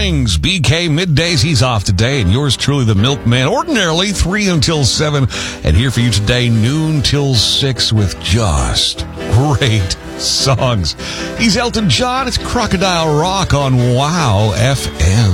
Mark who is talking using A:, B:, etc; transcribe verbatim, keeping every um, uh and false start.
A: mornings. B K Middays, he's off today, and yours truly, the Milkman, ordinarily three until seven, and here for you today, noon till six, with just great songs. He's Elton John. It's Crocodile Rock on Wow F M.